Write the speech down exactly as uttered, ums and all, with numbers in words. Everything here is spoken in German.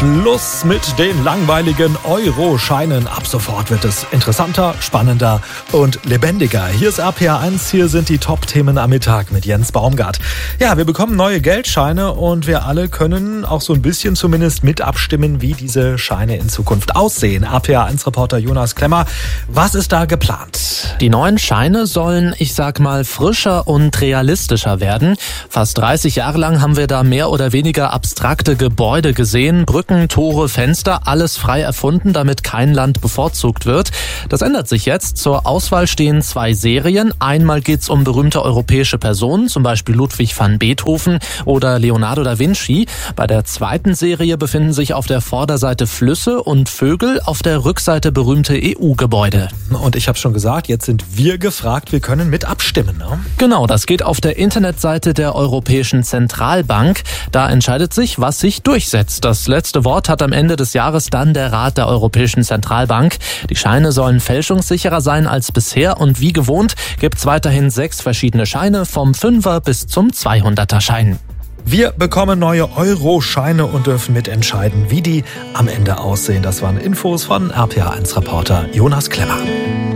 Schluss mit den langweiligen Euro-Scheinen. Ab sofort wird es interessanter, spannender und lebendiger. Hier ist R P R eins, hier sind die Top-Themen am Mittag mit Jens Baumgart. Ja, wir bekommen neue Geldscheine und wir alle können auch so ein bisschen zumindest mit abstimmen, wie diese Scheine in Zukunft aussehen. R P R eins-Reporter Jonas Klemmer, was ist da geplant? Die neuen Scheine sollen, ich sag mal, frischer und realistischer werden. Fast dreißig Jahre lang haben wir da mehr oder weniger abstrakte Gebäude gesehen. Brücken, Tore, Fenster, alles frei erfunden, damit kein Land bevorzugt wird. Das ändert sich jetzt. Zur Auswahl stehen zwei Serien. Einmal geht's um berühmte europäische Personen, zum Beispiel Ludwig van Beethoven oder Leonardo da Vinci. Bei der zweiten Serie befinden sich auf der Vorderseite Flüsse und Vögel, auf der Rückseite berühmte E U-Gebäude. Und ich habe schon gesagt, jetzt sind wir gefragt, wir können mit abstimmen, ne? Genau, das geht auf der Internetseite der Europäischen Zentralbank. Da entscheidet sich, was sich durchsetzt. Das letzte Wort hat am Ende des Jahres dann der Rat der Europäischen Zentralbank. Die Scheine sollen fälschungssicherer sein als bisher und wie gewohnt gibt's weiterhin sechs verschiedene Scheine vom Fünfer bis zum zweihunderter Schein. Wir bekommen neue Euro-Scheine und dürfen mitentscheiden, wie die am Ende aussehen. Das waren Infos von R P R eins-Reporter Jonas Klemmer.